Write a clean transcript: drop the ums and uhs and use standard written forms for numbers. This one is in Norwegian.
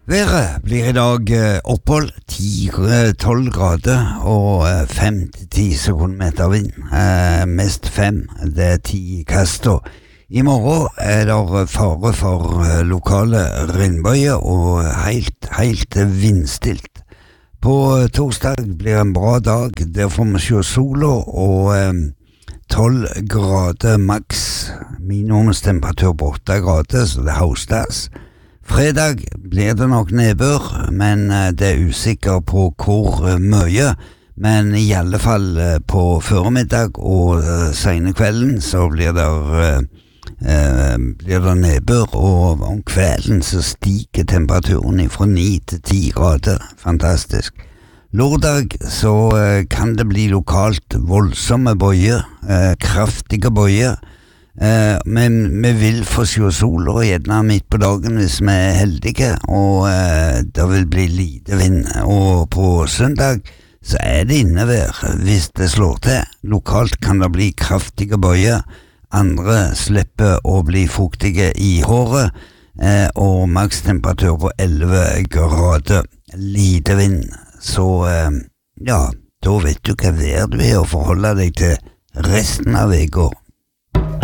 Været blir i dag opphold 10-12 grader og 5-10 sekundmeter vind. Mest 5, det 10 kast. I morgen det fare for lokale regnbøyer og helt vindstilt. På torsdag blir en bra dag, der får vi se sola og 12 grader maks. Minimumstemperatur på 8 grader, så det haustas. Fredag blir det nok nedbør, men det usikker på hvor mye. Men i alle fall på formiddag og sene kvelden så blir det nedbør, og om kvelden så stiger temperaturen fra 9 til 10 grader. Fantastisk. Lørdag så kan det bli lokalt voldsomme bøyer, kraftige bøyer. Men vi vil få se sol og gjerne midt på dagen hvis vi heldige, og det vil bli lite vind. Og på søndag så det innevær hvis det slår til. Lokalt kan det bli kraftige bøyer, andre slipper å bli fuktige i håret, og makstemperatur på 11 grader, lite vind. Så ja, da vet du hva vær du å forholde deg til resten av veka.